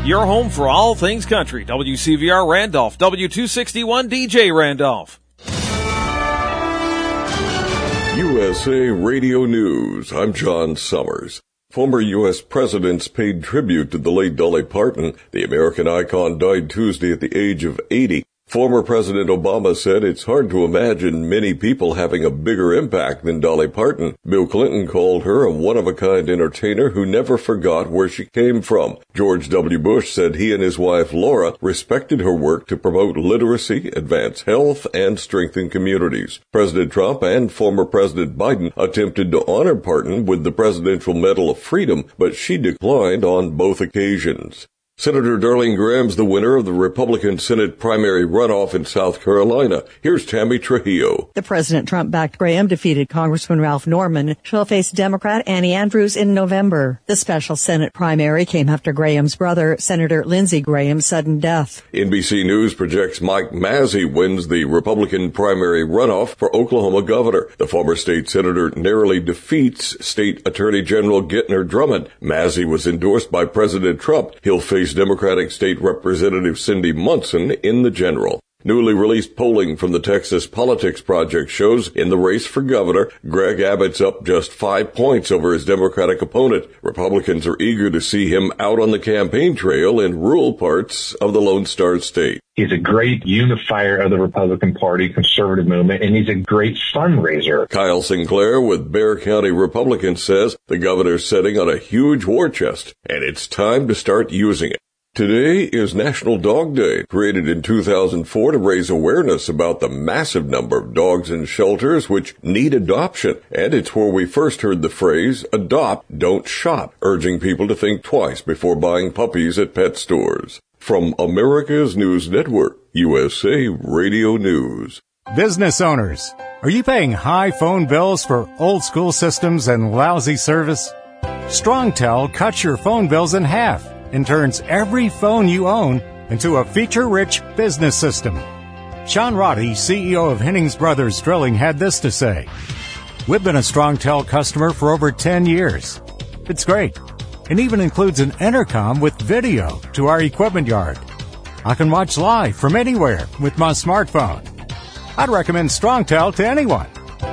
Your home for all things country. WCVR Randolph, W261 DJ Randolph. USA Radio News. I'm John Summers. Former U.S. presidents paid tribute to the late Dolly Parton. The American icon died Tuesday at the age of 80. Former President Obama said it's hard to imagine many people having a bigger impact than Dolly Parton. Bill Clinton called her a one-of-a-kind entertainer who never forgot where she came from. George W. Bush said he and his wife Laura respected her work to promote literacy, advance health, and strengthen communities. President Trump and former President Biden attempted to honor Parton with the Presidential Medal of Freedom, but she declined on both occasions. Senator Darlene Graham's the winner of the Republican Senate primary runoff in South Carolina. Here's Tammy Trujillo. The President Trump-backed Graham defeated Congressman Ralph Norman. She'll face Democrat Annie Andrews in November. The special Senate primary came after Graham's brother, Senator Lindsey Graham's sudden death. NBC News projects Mike Mazzei wins the Republican primary runoff for Oklahoma governor. The former state senator narrowly defeats State Attorney General Gentner Drummond. Mazzei was endorsed by President Trump. He'll face Democratic State Representative Cindy Munson in the general. Newly released polling from the Texas Politics Project shows in the race for governor, Greg Abbott's up just 5 points over his Democratic opponent. Republicans are eager to see him out on the campaign trail in rural parts of the Lone Star State. He's a great unifier of the Republican Party, conservative movement, and he's a great fundraiser. Kyle Sinclair with Bexar County Republicans says the governor's sitting on a huge war chest, and it's time to start using it. Today is National Dog Day, created in 2004 to raise awareness about the massive number of dogs in shelters which need adoption. And it's where we first heard the phrase, adopt, don't shop, urging people to think twice before buying puppies at pet stores. From America's News Network, USA Radio News. Business owners, are you paying high phone bills for old school systems and lousy service? StrongTel cuts your phone bills in half and turns every phone you own into a feature-rich business system. Sean Roddy, CEO of Hennings Brothers Drilling, had this to say. We've been a StrongTel customer for over 10 years. It's great. It even includes an intercom with video to our equipment yard. I can watch live from anywhere with my smartphone. I'd recommend StrongTel to anyone.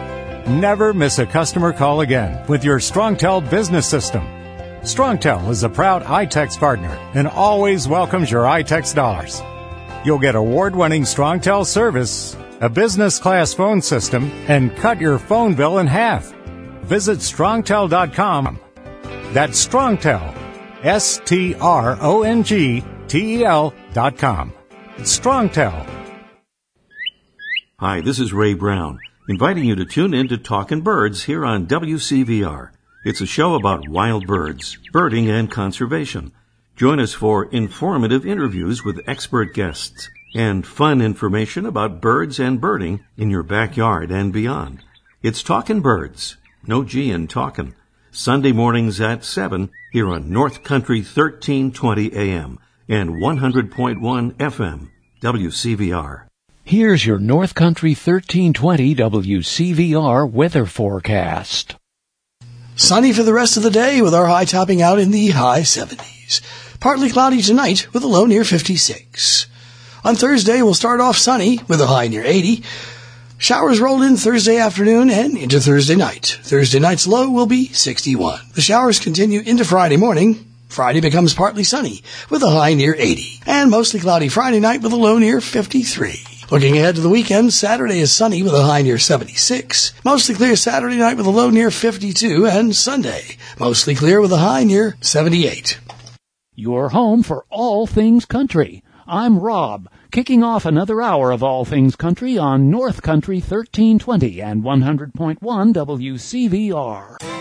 Never miss a customer call again with your StrongTel business system. StrongTel is a proud iTex partner and always welcomes your iTex dollars. You'll get award-winning StrongTel service, a business-class phone system, and cut your phone bill in half. Visit StrongTel.com. That's StrongTel, StrongTel.com. It's StrongTel. Hi, this is Ray Brown, inviting you to tune in to Talkin' Birds here on WCVR. It's a show about wild birds, birding, and conservation. Join us for informative interviews with expert guests and fun information about birds and birding in your backyard and beyond. It's Talkin' Birds, no G in talkin', Sunday mornings at 7 here on North Country 1320 AM and 100.1 FM, WCVR. Here's your North Country 1320 WCVR weather forecast. Sunny for the rest of the day with our high topping out in the high 70s. Partly cloudy tonight with a low near 56. On Thursday, we'll start off sunny with a high near 80. Showers roll in Thursday afternoon and into Thursday night. Thursday night's low will be 61. The showers continue into Friday morning. Friday becomes partly sunny with a high near 80. And mostly cloudy Friday night with a low near 53. Looking ahead to the weekend, Saturday is sunny with a high near 76. Mostly clear Saturday night with a low near 52. And Sunday, mostly clear with a high near 78. Your home for all things country. I'm Rob, kicking off another hour of All Things Country on North Country 1320 and 100.1 WCVR.